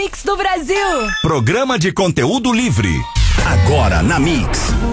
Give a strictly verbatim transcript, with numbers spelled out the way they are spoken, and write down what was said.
Mix do Brasil. Programa de conteúdo livre. Agora na Mix.